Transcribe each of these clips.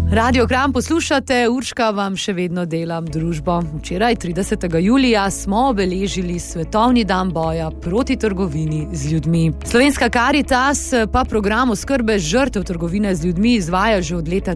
Radio Kranj poslušate, Urška vam še vedno delam družbo. Včeraj, 30. julija, smo obeležili Svetovni dan boja proti trgovini z ljudmi. Slovenska Karitas pa program oskrbe žrtev trgovine z ljudmi izvaja že od leta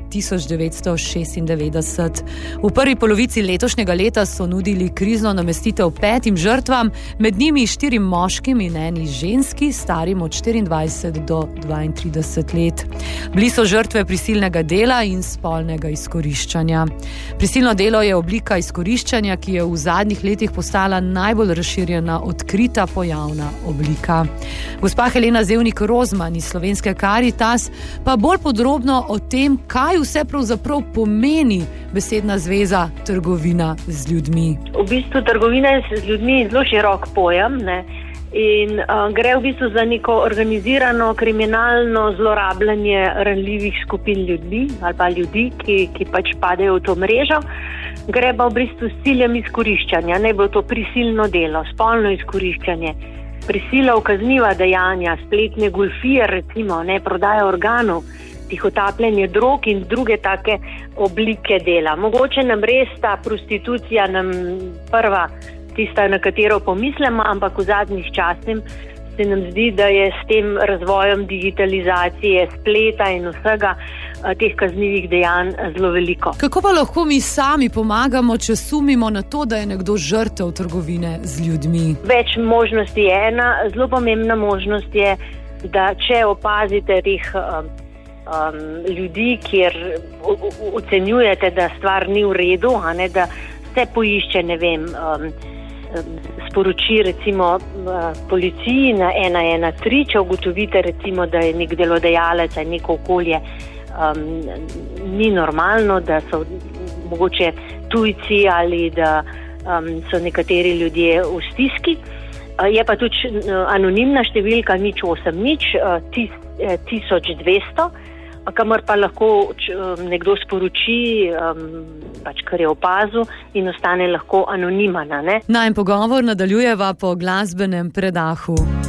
1996. V prvi polovici letošnjega leta so nudili krizno namestitev 5 žrtvam, med njimi 4 moškim in 1 ženski, starim od 24 do 32 let. Bili so žrtve prisilnega dela in spolnega izkoriščanja. Prisilno delo je oblika izkoriščanja, ki je v zadnjih letih postala najbolj razširjena odkrita pojavna oblika. Gospa Helena Zevnik Rozman iz Slovenske Karitas pa bolj podrobno o tem, kaj vse pravzaprav pomeni besedna zveza trgovina z ljudmi. V bistvu trgovina z ljudmi je zelo širok pojem, ne? In gre v bistvu za neko organizirano kriminalno zlorabljanje ranljivih skupin ljudi ali pa ljudi, ki pač padejo v to mrežo. Gre pa v bistvu s ciljem izkoriščanja, ne bo to prisilno delo, spolno izkoriščanje, prisila v kazniva dejanja, spletne goljufije recimo, ne, prodaja organov, tihotapljanje drog in druge take oblike dela. Mogoče nam res ta prostitucija prva tista, na katero pomislimo, ampak v zadnjih časih se nam zdi, da je s tem razvojem digitalizacije, spleta in vsega teh kaznivih dejanj zelo veliko. Kako pa lahko mi sami pomagamo, če sumimo na to, da je nekdo žrtev trgovine z ljudmi? Več možnosti je. Ena zelo pomembna možnost je, da če opazite teh ljudi, kjer ocenjujete, da stvar ni v redu, a ne, da se poišče, ne vem, sporoči recimo policiji na 113, če ugotovite recimo, da je nek delodajalec ali neko okolje ni normalno, da so mogoče tujci ali da so nekateri ljudje v stiski. Je pa tudi anonimna številka 080 1200, kamor pa lahko nekdo sporoči, pač kar je opazil in ostane lahko anonimana, ne? Najin pogovor nadaljujeva po glasbenem predahu.